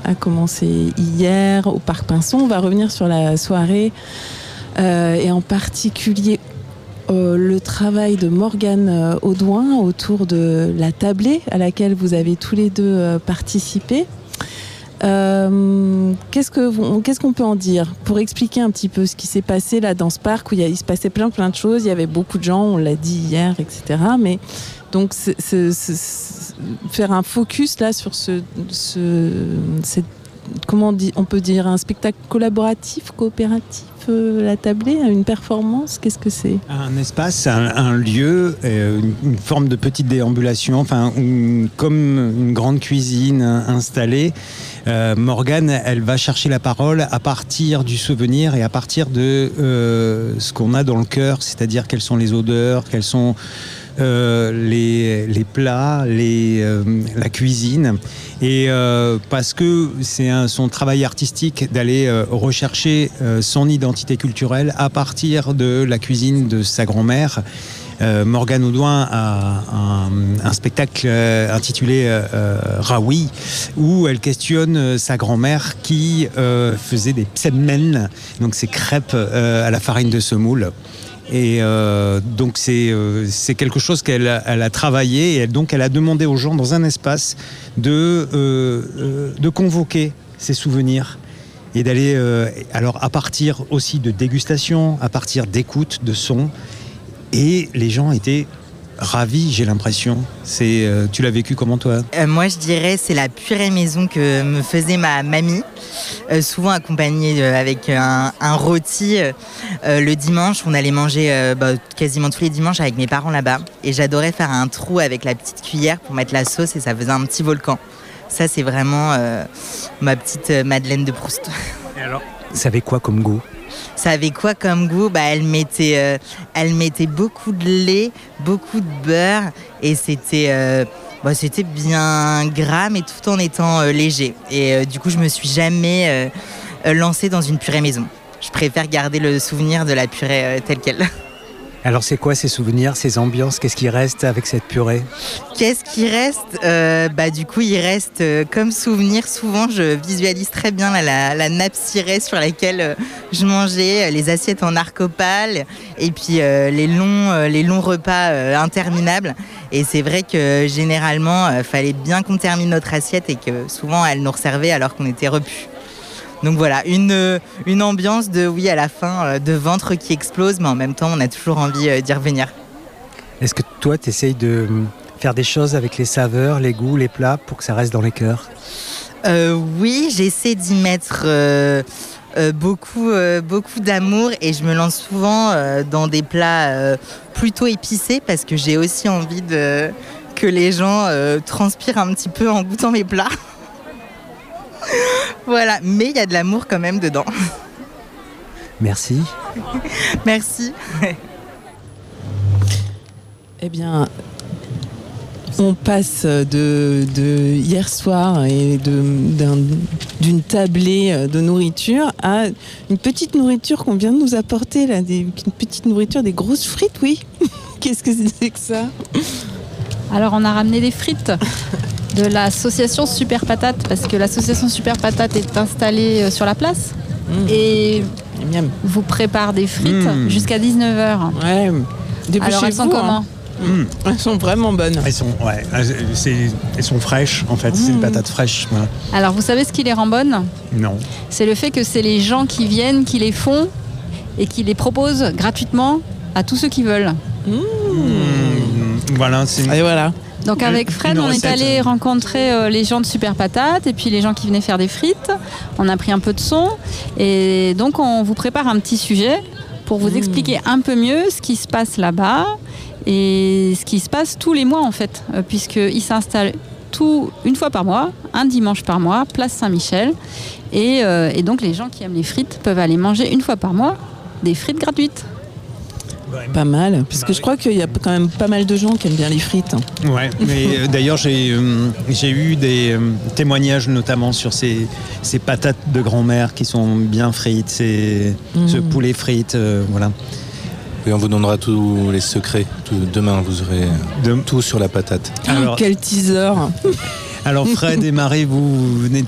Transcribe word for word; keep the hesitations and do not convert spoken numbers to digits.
a commencé hier au Parc Pinson. On va revenir sur la soirée euh, et en particulier euh, le travail de Morgane Audouin autour de la tablée à laquelle vous avez tous les deux euh, participé. Euh, qu'est-ce, que vous, qu'est-ce qu'on peut en dire pour expliquer un petit peu ce qui s'est passé là dans ce parc où il, y a, il se passait plein plein de choses, il y avait beaucoup de gens, on l'a dit hier, et cetera. Mais donc c'est, c'est, c'est, c'est, faire un focus là sur ce, ce cette, comment on, dit, on peut dire un spectacle collaboratif, coopératif, euh, la tablée, une performance, qu'est-ce que c'est ? Un espace, un, un lieu, euh, une, une forme de petite déambulation, enfin une, comme une grande cuisine installée. Euh, Morgane, elle va chercher la parole à partir du souvenir et à partir de euh, ce qu'on a dans le cœur, c'est-à-dire quelles sont les odeurs, quels sont euh, les, les plats, les, euh, la cuisine. Et euh, parce que c'est un, son travail artistique d'aller euh, rechercher euh, son identité culturelle à partir de la cuisine de sa grand-mère. Euh, Morgane Audouin a un, un spectacle euh, intitulé euh, Raoui, où elle questionne euh, sa grand-mère qui euh, faisait des psemmen, donc ces crêpes euh, à la farine de semoule. Et euh, donc c'est, euh, c'est quelque chose qu'elle a, elle a travaillé et elle, donc elle a demandé aux gens dans un espace de, euh, euh, de convoquer ces souvenirs et d'aller euh, alors à partir aussi de dégustation, à partir d'écoute, de sons. Et les gens étaient ravis, j'ai l'impression. C'est, euh, tu l'as vécu comment, toi ? euh, Moi, je dirais c'est la purée maison que me faisait ma mamie, euh, souvent accompagnée euh, avec un, un rôti. Euh, le dimanche, on allait manger euh, bah, quasiment tous les dimanches avec mes parents là-bas. Et j'adorais faire un trou avec la petite cuillère pour mettre la sauce et ça faisait un petit volcan. Ça, c'est vraiment euh, ma petite euh, Madeleine de Proust. Et alors, ça avait quoi comme goût ? Ça avait quoi comme goût ? Bah, elle mettait, euh, elle mettait beaucoup de lait, beaucoup de beurre, et c'était, euh, bah, c'était bien gras, mais tout en étant euh, léger. Et euh, du coup, je me suis jamais euh, lancée dans une purée maison. Je préfère garder le souvenir de la purée euh, telle qu'elle. Alors, c'est quoi ces souvenirs, ces ambiances ? Qu'est-ce qui reste avec cette purée ? Qu'est-ce qui reste ? euh, Bah du coup, il reste euh, comme souvenir. Souvent, je visualise très bien la, la, la nappe cirée sur laquelle euh, je mangeais, euh, les assiettes en arc-opale, et puis euh, les longs, euh, les longs repas euh, interminables. Et c'est vrai que généralement, il euh, fallait bien qu'on termine notre assiette et que souvent, elle nous resservait alors qu'on était repus. Donc voilà, une, une ambiance de, oui, à la fin, de ventre qui explose, mais en même temps, on a toujours envie d'y revenir. Est-ce que toi, tu essayes de faire des choses avec les saveurs, les goûts, les plats, pour que ça reste dans les cœurs ? euh, Oui, j'essaie d'y mettre euh, euh, beaucoup, euh, beaucoup d'amour et je me lance souvent euh, dans des plats euh, plutôt épicés parce que j'ai aussi envie de, que les gens euh, transpirent un petit peu en goûtant mes plats. Voilà, mais il y a de l'amour quand même dedans. Merci. Merci. Eh bien, on passe de, de hier soir et de, d'un, d'une tablée de nourriture à une petite nourriture qu'on vient de nous apporter, là, des, une petite nourriture, des grosses frites, oui. Qu'est-ce que c'est que ça ? Alors, on a ramené des frites de l'association Super Patate, parce que l'association Super Patate est installée sur la place mmh. et miam. Vous prépare des frites mmh. jusqu'à dix-neuf heures. Ouais. Alors, elles sont comment hein. Mmh. Elles sont vraiment bonnes. Elles sont, ouais, c'est, elles sont fraîches, en fait. Mmh. C'est une patate fraîche. Voilà. Alors, vous savez ce qui les rend bonnes ? Non. C'est le fait que c'est les gens qui viennent, qui les font et qui les proposent gratuitement à tous ceux qui veulent. Mmh. Mmh. Voilà, c'est... Et voilà. Donc avec Fred, on est allé rencontrer euh, les gens de Super Patate et puis les gens qui venaient faire des frites. On a pris un peu de son et donc on vous prépare un petit sujet pour vous mmh. expliquer un peu mieux ce qui se passe là-bas et ce qui se passe tous les mois en fait, euh, puisqu'ils s'installent tout une fois par mois, un dimanche par mois, place Saint-Michel. Et, euh, et donc les gens qui aiment les frites peuvent aller manger une fois par mois des frites gratuites. Pas mal, parce que je crois qu'il y a quand même pas mal de gens qui aiment bien les frites. Ouais, mais euh, d'ailleurs j'ai, euh, j'ai eu des euh, témoignages notamment sur ces, ces patates de grand-mère qui sont bien frites, ces, mmh. ce poulet frites, euh, voilà. Et on vous donnera tous les secrets. Tout, demain, vous aurez de... tout sur la patate. Alors, quel teaser. Alors Fred et Marie, vous venez